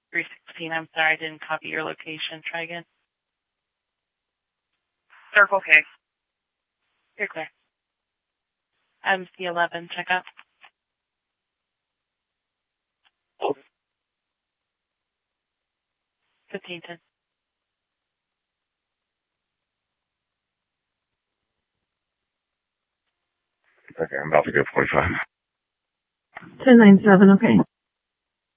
316. I'm sorry, I didn't copy your location. Try again. Circle K. You're clear. MC11, check out. Oh. 1510. Okay, I'm about to go 45. 1097, okay.